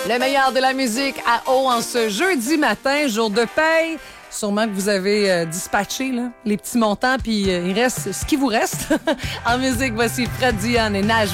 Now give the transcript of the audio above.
Le meilleur de la musique à eau en ce jeudi matin, jour de paye. Sûrement que vous avez dispatché là, les petits montants, puis il reste ce qui vous reste. En musique, voici Fred Dion et Nage.